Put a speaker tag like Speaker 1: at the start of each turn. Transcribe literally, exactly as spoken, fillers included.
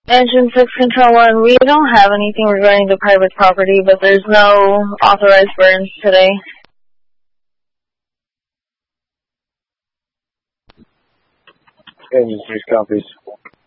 Speaker 1: Engine six Control one, we don't have anything regarding the private property, but there's no authorized burns today.
Speaker 2: Engine six copies.